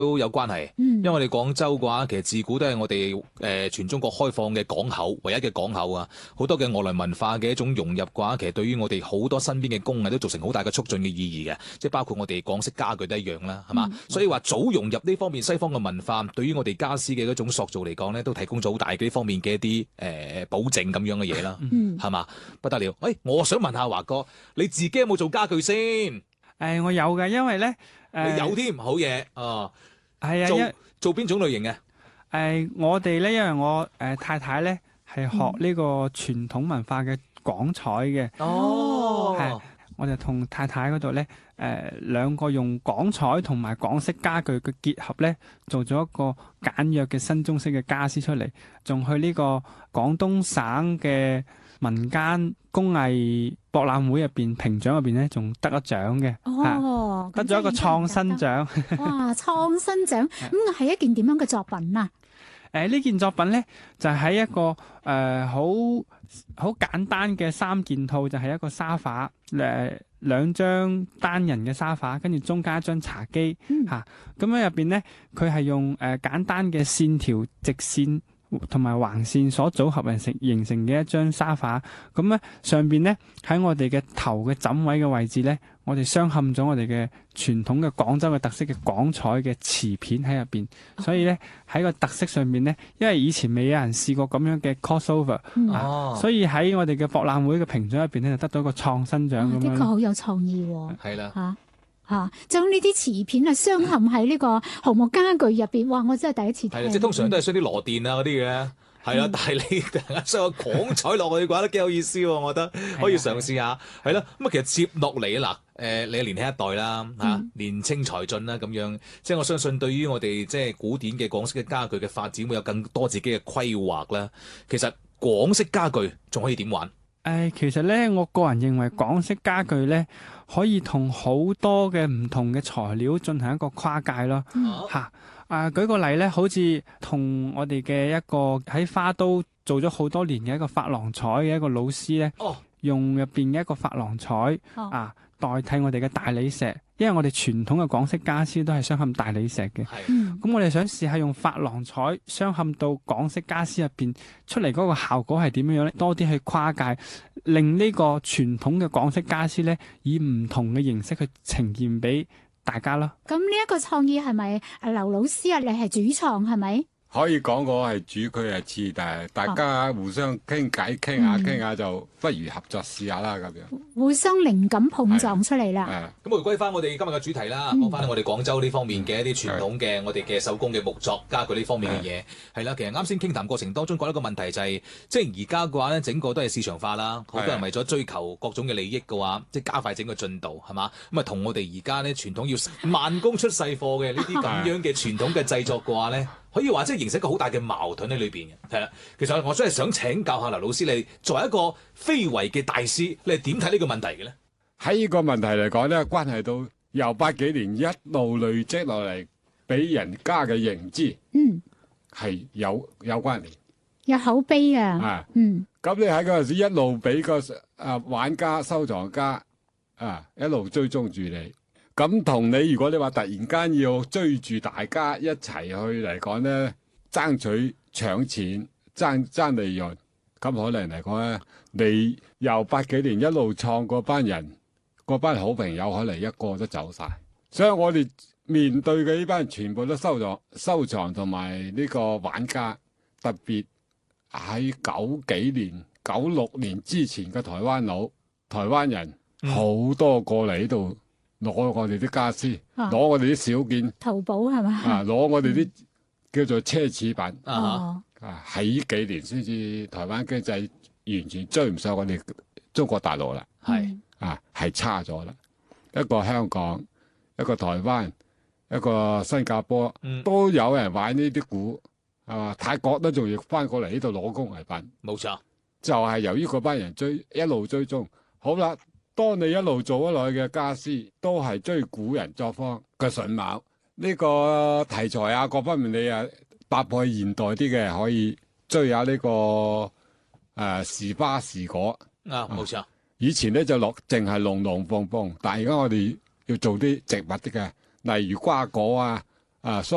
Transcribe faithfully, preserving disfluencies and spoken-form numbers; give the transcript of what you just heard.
都有關係，因為我哋廣州嘅話，其實自古都係我哋誒、呃、全中國開放嘅港口，唯一嘅港口啊！好多嘅外來文化嘅一種融入嘅話，其實對於我哋好多身邊嘅工藝都造成好大嘅促進嘅意義嘅，即係包括我哋港式家具都一樣啦，係嘛？嗯、所以話早融入呢方面西方嘅文化，對於我哋家私嘅嗰種塑造嚟講咧，都提供咗好大嘅呢方面嘅一啲誒、呃、保證咁樣嘅嘢啦，係嘛、嗯？不得了！誒、哎，我想問下華哥，你自己有冇做家具先？誒、 呃，我有嘅，因為咧誒， 呃、你有添好嘢啊！ 係啊， 做一做邊種類型嘅？誒、 呃，我哋咧，因為我誒、呃、太太咧係學呢個傳統文化嘅廣彩嘅。 哦， 係，我就同太太嗰度咧，誒、呃、兩個用廣彩同埋港式家具嘅結合咧，做咗一個簡約嘅新中式嘅家私出嚟，仲去呢個廣東省嘅民間工藝博覽會入邊評獎入邊咧，仲得咗獎嘅。 哦， 得咗一個創新獎。 哇，創新獎咁係一件點樣嘅作品啊？ 誒呢、呃、件作品咧就喺、是、一個誒好好簡單嘅三件套，就係、是、一個沙發，誒、呃、兩張單人嘅沙發，跟住中間一張茶几嚇。咁樣入邊咧，佢係用誒、呃、簡單嘅線條、直線同埋橫線所組合成形成嘅一張沙發。咁咧上邊咧喺我哋嘅頭嘅枕位嘅位置咧，我哋鑲嵌咗我哋嘅傳統嘅廣州嘅特色嘅廣彩嘅瓷片喺入邊，所以咧喺個特色上面咧，因為以前未有人試過咁樣嘅 crossover、嗯、啊，所以喺我哋嘅博覽會嘅評獎入邊咧，就得到一個創新獎咁樣。 的確好有創意喎。 係啦， 嚇嚇，將呢啲瓷片啊鑲嵌喺呢個紅木家具入邊，哇！我真係第一次睇。 係啦，即係通常都係鑲啲螺鈿啊嗰啲嘅。係啦，但係你突然間將個廣彩落去嘅話，都幾有意思喎！我覺得可以嘗試下。係啦，咁啊，其實接落嚟嗱，誒，你係年輕一代啦，嚇、嗯，年青才俊啦，咁樣，即係我相信對於我哋即係古典嘅廣式嘅家具嘅發展，會有更多自己嘅規劃啦。其實廣式家具仲可以點玩？誒、 呃，其實咧，我個人認為廣式家具咧，可以同好多嘅唔同嘅材料進行一個跨界咯，嚇、嗯。啊啊！舉個例咧，好似同我哋嘅一個喺花都做咗好多年嘅一個珐琅彩嘅一個老師咧，哦、用入邊嘅一個珐琅彩、哦、啊代替我哋嘅大理石，因為我哋傳統嘅廣式家私都係鑲嵌大理石嘅。咁、嗯、我哋想試下用珐琅彩鑲嵌到廣式家私入邊出嚟嗰個效果係點樣樣咧？多啲去跨界，令呢個傳統嘅廣式家私咧，以唔同嘅形式去呈現俾大家咯。 咁呢一個創意係咪阿劉老師啊？你係主創係咪？ 可以講我係主，佢係次，但係大家互相傾偈，傾下傾下就不如合作試下啦咁樣。 互相靈感碰撞出嚟啦。 咁回歸翻我哋今日嘅主題啦，講翻我哋廣州呢方面嘅一啲傳統嘅我哋嘅手工嘅木作家具呢方面嘅嘢係啦。其實啱先傾談過程當中講一個問題就係、是，即係而家嘅話咧，整個都係市場化啦，好多人為咗追求各種嘅利益嘅話，即係加快整個進度係嘛。咁啊，同我哋而家咧傳統要慢工出細貨嘅呢啲咁樣嘅傳統嘅製作嘅話咧。可以話即係形成一個好大嘅矛盾喺裏邊嘅，係啦。其實我真係想請教下劉老師，你作為一個非遺嘅大師，你係點睇呢個問題嘅咧？ 喺呢個問題嚟講咧，關係到由八幾年一路累積落嚟，俾人家嘅認知，嗯，係有有關聯， 有口碑啊， 啊， 嗯。 咁你喺嗰陣時一路俾個啊玩家、收藏家啊一路追蹤住你。咁同你，如果你話突然間要追住大家一齊去嚟講咧，爭取搶錢、爭爭利潤，咁可能嚟講咧，你由八幾年一路創嗰班人，嗰班好朋友可能一個都走晒，所以我哋面對嘅呢班人全部都收藏、收藏同埋呢個玩家，特別喺九幾年、九六年之前嘅台灣佬、台灣人好、嗯、多過嚟呢度。攞我哋啲家私，攞、啊、我哋啲小件， 淘寶係嘛？ 啊，攞我哋啲叫做奢侈品， 啊， 啊喺呢幾年先至台灣經濟完全追唔上我哋中國大陸啦，係、嗯、啊係差咗啦。一個香港，一個台灣，一個新加坡，嗯、都有人玩呢啲股，係嘛？泰國都仲要翻過嚟呢度攞工藝品， 冇錯， 就係由於嗰班人追一路追蹤，好啦。當你一路做咗落去嘅家私，都係追古人作風嘅榫卯，呢、這個題材啊，各方面你啊搭配現代啲嘅，可以追下呢、這個誒、呃、時花時果啊，冇錯、啊。 以前咧就落淨係龍龍鳳鳳，但係而家我哋要做啲植物啲嘅，例如瓜果啊，啊。